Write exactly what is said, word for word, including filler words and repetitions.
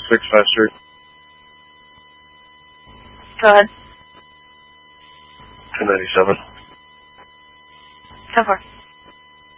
six five three. Go ahead. two ninety-seven. ten four.